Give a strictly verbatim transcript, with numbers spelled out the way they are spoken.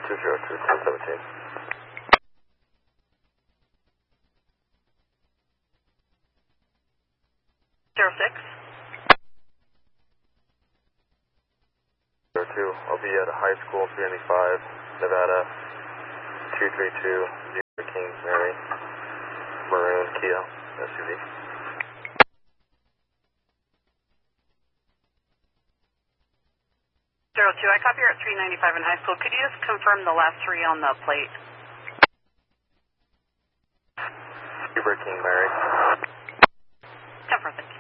two zero two, ten seventeen. Zero six. Zero two, I'll be at a high school, three ninety-five, Nevada, two three two, Zero King Mary, maroon Kia, S U V. Zero two, I copy you're at three ninety-five in high school. Could you just confirm the last three on the plate? Zero King Mary. ten four, thank you.